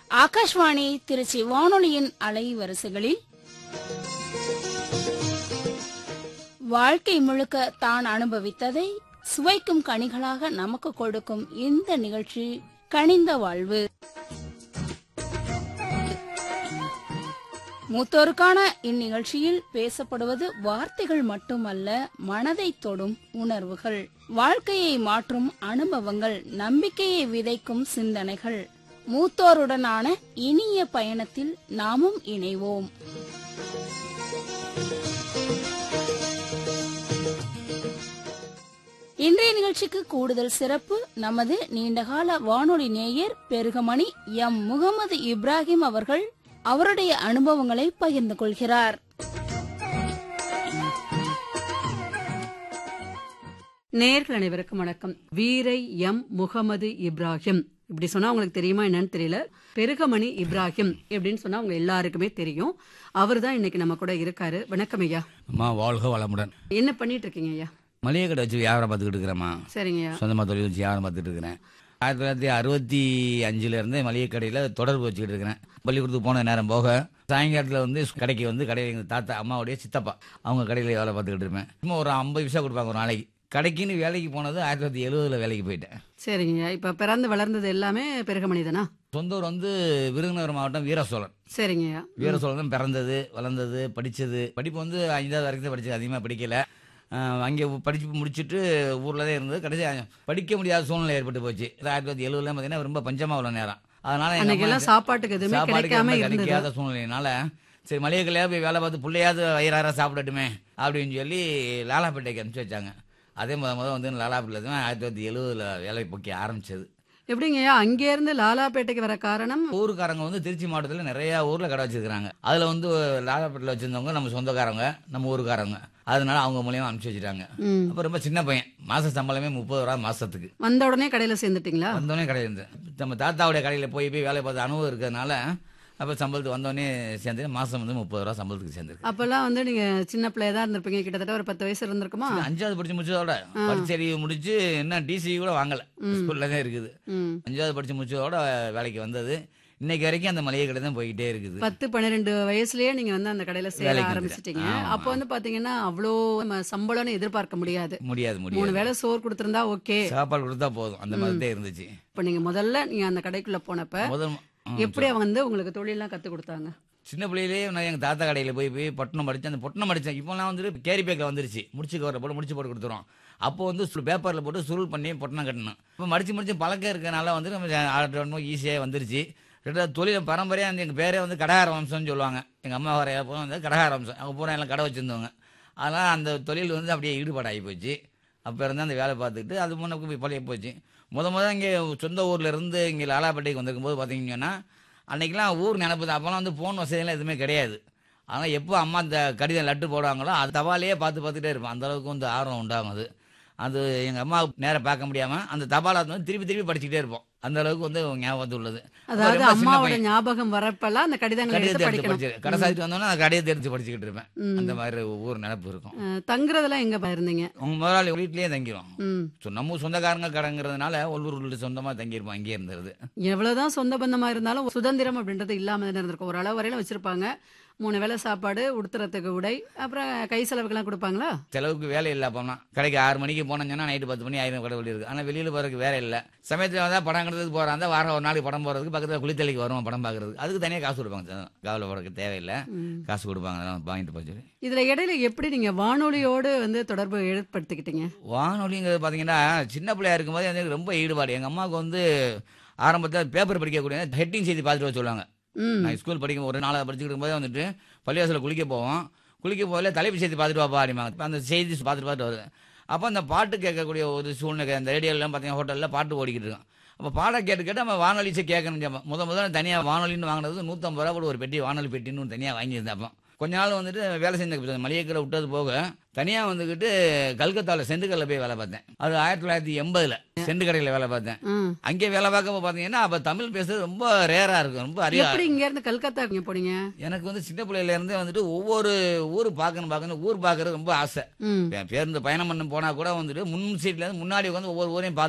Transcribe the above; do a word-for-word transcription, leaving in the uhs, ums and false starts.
ஆகாஷ்வாணி திருச்சி வானொலியின் அலைவரிசைகளில் வாழ்க்கை முழுக்க தான் அனுபவித்ததை சுவைக்கும் கனிகளாக நமக்கு கொடுக்கும் இந்த நிகழ்ச்சி கனிந்த வாழ்வு. மூத்தோருக்கான இந்நிகழ்ச்சியில் பேசப்படுவது வார்த்தைகள் மட்டுமல்ல, மனதை தொடும் உணர்வுகள், வாழ்க்கையை மாற்றும் அனுபவங்கள், நம்பிக்கையை விதைக்கும் சிந்தனைகள். மூத்தோருடனான இனிய பயணத்தில் நாமும் இணைவோம். இன்றைய நிகழ்ச்சிக்கு கூடுதல் சிறப்பு நமது நீண்டகால வானொலி நேயர் பெருகமணி எம் முகமது இப்ராஹிம் அவர்கள் அவருடைய அனுபவங்களை பகிர்ந்து கொள்கிறார். நேயர்கள் அனைவருக்கும் வணக்கம். வீரை எம் முகமது இப்ராஹிம் இப்படி சொன்னா உங்களுக்கு தெரியுமா என்னன்னு தெரியல. பெருகமணி இப்ராஹிம் எப்படின்னு சொன்னா அவங்க எல்லாருக்குமே தெரியும். அவர் தான் இன்னைக்கு நம்ம கூட இருக்காரு. வணக்கம் ஐயா. அம்மா வாழ்க வளமுடன். என்ன பண்ணிட்டு இருக்கீங்க ஐயா? மளிகை கடை வச்சு வியாபாரம் பார்த்துக்கிட்டு இருக்கிறேம்மா. சரிங்கய்யா. சொந்தமாக தொழில் வச்சு வியாபாரம் பார்த்துட்டு இருக்கிறேன். ஆயிரத்தி தொள்ளாயிரத்தி அறுபத்தி அஞ்சுல இருந்து மளிகை கடையில் தொடர்பு வச்சுக்கிட்டு இருக்கிறேன். பள்ளிக்கூடத்துக்கு போன நேரம் போக சாயங்காலத்தில் வந்து கடைக்கு வந்து கடையில் எங்கள் தாத்தா அம்மாவுடைய சித்தப்பா அவங்க கடையில் வேலை பார்த்துக்கிட்டு இருப்பேன். சும்மா ஒரு ஐம்பது பைசா கொடுப்பாங்க ஒரு நாளைக்கு. கடைக்குன்னு வேலைக்கு போனது ஆயிரத்தி தொள்ளாயிரத்தி எழுபதுல வேலைக்கு போயிட்டேன். சரிங்கய்யா. இப்ப பிறந்து வளர்ந்தது எல்லாமே பெருகமணி தானா? சொந்த ஊர் வந்து விருதுநகர் மாவட்டம் வீரசோழன். சரிங்கய்யா. வீரசோழன் தான் பிறந்தது, வளர்ந்தது, படித்தது. படிப்பு வந்து ஐந்தாவது வரைக்கும் தான் படித்தது, அதிகமாக படிக்கலை. அங்கே படிப்பு முடிச்சுட்டு ஊரில் தான் இருந்தது. கடைசி படிக்க முடியாத சூழ்நிலை ஏற்பட்டு போச்சு. ஆயிரத்தி தொள்ளாயிரத்தி எழுபதுல பார்த்தீங்கன்னா ரொம்ப பஞ்சமாக உள்ள நேரம். அதனால சாப்பாட்டுக்கு எதுவுமே கிடைக்காம கிடைக்காத சூழ்நிலையினால சரி மளிகை கடையாக போய் வேலை பார்த்து பிள்ளையாவது வயிறார சாப்பிடட்டுமே அப்படின்னு சொல்லி லாலாப்பேட்டைக்கு அனுப்பிச்சு வச்சாங்க. அதே முத முதல் வந்து லாலாப்பேட்டில் தான் ஆயிரத்தி தொள்ளாயிரத்தி எழுபதுல வேலை போக்கி ஆரம்பிச்சது. எப்படிங்கய்யா அங்கே இருந்து லாலாப்பேட்டைக்கு வர காரணம்? ஊருக்காரங்க வந்து திருச்சி மாவட்டத்தில் நிறைய ஊர்ல கடை வச்சிருக்காங்க. அதுல வந்து லாலாப்பேட்டில் வச்சிருந்தவங்க நம்ம சொந்தக்காரங்க, நம்ம ஊருக்காரங்க. அதனால அவங்க மூலியமா அனுப்பிச்சு வச்சுட்டாங்க. அப்ப ரொம்ப சின்ன பையன், மாச சம்பளமே முப்பது ரூபா மாசத்துக்கு. வந்த உடனே கடையில சேர்ந்துட்டீங்களா? வந்தோடனே கடையில இருந்தேன். நம்ம தாத்தாவுடைய கடையில போய் போய் வேலை பார்த்த அனுபவம் இருக்கிறதுனால அப்ப சம்பளத்துக்கு வந்தோடனே சேர்ந்து மாசம் வந்து முப்பது ரூபா சம்பளத்துக்கு சேர்ந்துருக்கு. அப்பெல்லாம் வந்து நீங்க சின்ன பிள்ளையா தான் இருந்திருப்பீங்க. கிட்டத்தட்ட ஒரு பத்து வயசு இருந்திருக்குமா? அஞ்சாவது படிச்சு முடிச்சதோட பரிசரி முடிச்சு என்ன டிசி கூட வாங்கல, ஸ்கூல்ல தான் இருக்குது. அஞ்சாவது படிச்சு முடிச்சதோட வேலைக்கு வந்தது. இன்னைக்கு வரைக்கும் அந்த மளிகை கடை தான் போய்கிட்டே இருக்குது. பத்து பன்னிரெண்டு வயசுலயே நீங்க வந்து அந்த கடையில சேர ஆரம்பிச்சிட்டீங்க. அப்ப வந்து பாத்தீங்கன்னா அவ்வளோ சம்பளம்னு எதிர்பார்க்க முடியாது. முடியாது முடியாது மூணு வேளை சோறு கொடுத்திருந்தா ஓகே, சாப்பாடு கொடுத்தா போதும், அந்த மாதிரி தான் இருந்துச்சு. இப்ப நீங்க முதல்ல நீங்க அந்த கடைக்குள்ள போனப்ப முதல் எப்படி வந்து உங்களுக்கு தொழிலெல்லாம் கத்து கொடுத்தாங்க? சின்ன பிள்ளையிலேயே நான் எங்கள் தாத்தா கடையில் போய் போய் பட்டணம் படித்தேன். அந்த பட்டணம் படித்தேன். இப்போலாம் வந்துட்டு கேரி பேக்கில் வந்துருச்சு, முடிச்சு கவரை போட்டு முடிச்சு போட்டு கொடுத்துரும். அப்போ வந்து பேப்பரில் போட்டு சுருள் பண்ணி பட்டணம் கட்டணும். இப்போ மடிச்சு முடிச்சு பழக்கம் இருக்கிறனால வந்து நம்ம ஈஸியாக வந்துருச்சு. ரெண்டாவது தொழில் பரம்பரையாக வந்து எங்கள் பேரே வந்து கடைகார வம்சம்னு சொல்லுவாங்க. எங்கள் அம்மா வர போய் வந்து கடைகார வம்சம், அவங்க பூரா எல்லாம் கடை வச்சுருந்தவங்க. அதனால் அந்த தொழில் வந்து அப்படியே ஈடுபாடாகி போச்சு. அப்போ இருந்து அந்த வேலை பார்த்துக்கிட்டு அது முன்னே போய் பழைய போச்சு. முத முதல் இங்கே சொந்த ஊரில் இருந்து இங்கே லாலாப்பேட்டைக்கு வந்திருக்கும் போது பார்த்தீங்கன்னா அன்றைக்கெலாம் ஊர் நினைப்புது. அப்போலாம் வந்து ஃபோன் வசதியெல்லாம் எதுவுமே கிடையாது. ஆனால் எப்போ அம்மா அந்த கடிதம் லட்டு போடுவாங்களோ அது தபாலையே பார்த்து பார்த்துட்டே இருப்பேன். அந்தளவுக்கு வந்து ஆர்வம் உண்டாகும். அது அது எங்கள் அம்மா நேரம் பார்க்க முடியாமல் அந்த தபாலை வந்து திருப்பி திருப்பி படிச்சுக்கிட்டே இருப்போம். அந்த அளவுக்கு வந்து ஞாபகத்து உள்ளது. அதாவது அம்மாவோட ஞாபகம் வரப்பெல்லாம் அந்த கடிதங்களை கடிதத்தை எடுத்து படிச்சு கடை சாதிட்டு வந்தோன்னா அந்த கடிதத்தை எடுத்து படிச்சுக்கிட்டு இருப்பேன். அந்த மாதிரி ஒவ்வொரு நினைப்பு இருக்கும். தங்குறதெல்லாம் எங்க இருந்தீங்க? உங்க முதலாளி வீட்லயே தங்கிடும். நம்ம சொந்தக்காரங்க கடைங்கிறதுனால ஒவ்வொரு சொந்தமா தங்கியிருப்போம். அங்கேயே இருந்தது. எவ்வளவுதான் சொந்த பந்தமா இருந்தாலும் சுதந்திரம் அப்படின்றது இல்லாம இருந்திருக்கும். ஒரு அளவு வரையில வச்சிருப்பாங்க. மூணு வேளை சாப்பாடு, உடுத்துறதுக்கு உடை, அப்புறம் கை செலவுக்கெல்லாம் கொடுப்பாங்களா? செலவுக்கு வேலை இல்லை. அப்போனா கடைக்கு ஆறு மணிக்கு போனோம்னா நைட்டு பத்து மணி ஆயிரம் கடை வெளியே இருக்கு. ஆனால் வெளியில் போறதுக்கு வேலை இல்லை. சமயத்தில் வந்தால் படம் கட்டுறதுக்கு போகிறாங்க. வாரம் ஒரு நாளைக்கு படம் போகிறதுக்கு பக்கத்தில் குளித்தலைக்கு வருவோம் படம் பார்க்கறது. அதுக்கு தனியாக காசு கொடுப்பாங்க. காவலை போறதுக்கு தேவையில்லை, காசு கொடுப்பாங்க. அதெல்லாம் வாங்கிட்டு போச்சு. இதுல இடையில எப்படி நீங்க வானொலியோடு வந்து தொடர்பு ஏற்படுத்திக்கிட்டீங்க? வானொலிங்கிறது பார்த்தீங்கன்னா சின்ன பிள்ளையா இருக்கும்போது எனக்கு ரொம்ப ஈடுபாடு. எங்கள் அம்மாவுக்கு வந்து ஆரம்பத்தில் பேப்பர் படிக்கக்கூடிய ஹெட்டிங் செய்தி பார்த்துட்டு வர சொல்லுவாங்க. நான் ஸ்கூல் படிக்கும் ஒரு நாளாக படிச்சுக்கிட்டு இருக்கும்போதே வந்துட்டு பள்ளிவாசலில் குளிக்க போவோம். குளிக்க போகல தலைப்பு செய்தி பார்த்துட்டு வாப்பா அப்படிமாங்க. அந்த செய்தி பார்த்துட்டு பார்த்துட்டு வருது. அப்போ அந்த பாட்டு கேட்கக்கூடிய ஒரு சூழ்நிலை அந்த ரேடியோலாம் பார்த்தீங்கன்னா ஹோட்டலில் பாட்டு ஓடிக்கிட்டு இருக்கோம். அப்போ பாடம் கேட்டு கேட்டு நம்ம வானொலிச்சை கேட்கணும். முத முதல்ல தனியாக வானொலின்னு வாங்கினது நூற்றம்பது ரூபா கூட ஒரு பெட்டி வானொலி பெட்டின்னு தனியாக வாங்கியிருந்தேன். அப்போ கொஞ்ச நாள் வந்துட்டு வேலை செஞ்ச மளிகை கடை விட்டது போக தனியாக வந்துக்கிட்டு கல்கத்தாவில் செந்துக்கல்ல போய் வேலை பார்த்தேன். அது ஆயிரத்தி தொள்ளாயிரத்தி எண்பதுல செண்டு கடையில் வேலை பார்த்தேன். அங்கே வேலை பார்க்க பார்த்தீங்கன்னா அப்போ தமிழ் பேசுறது ரொம்ப ரேரா இருக்கும். ரொம்ப அறியா. இங்க இருந்து கல்கத்தா போனீங்க? எனக்கு வந்து சின்ன பிள்ளையில இருந்தே வந்துட்டு ஒவ்வொரு ஊர் பார்க்கணும் பார்க்கணும் ஊர் பார்க்கறது ரொம்ப ஆசை. பேருந்து பயணம் பண்ண போனா கூட வந்துட்டு முன் சீட்ல இருந்து முன்னாடி வந்து ஒவ்வொரு ஊரையும்